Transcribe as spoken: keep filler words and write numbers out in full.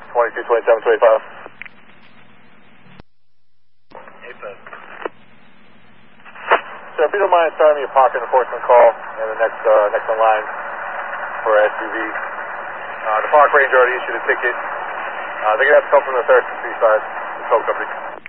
twenty-two, twenty-seven, twenty-five. So if you don't mind starting me a pocket enforcement call and the next uh, next in line for S U V. Uh, the park ranger already issued a ticket. Uh, they're going to have to come from the Thurston Street side, the tow company.